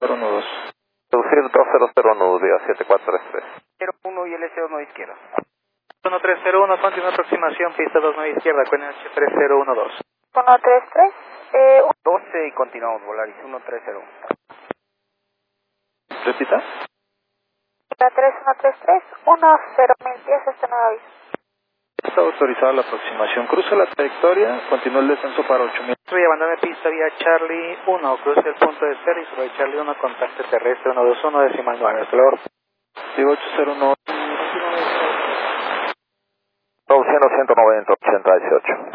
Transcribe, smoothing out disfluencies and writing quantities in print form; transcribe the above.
012. Reducir 200 nudo, vía 7433. 01 y LC29 izquierda. 1301, continua aproximación, pista 29 izquierda, QNH 3012. 133, 12 y continuamos, Volaris 1301. Repita. 3133, 10.000 pies, este nuevo aviso. Está autorizada la aproximación. Cruza la trayectoria, continúa el descenso para 8000. Voy a abandonar pista vía Charlie 1, cruce el punto de cero y sobre Charlie 1, contacto terrestre 121 decimal 9. Hasta luego. Digo 801. Reduciendo 190, 80, 18.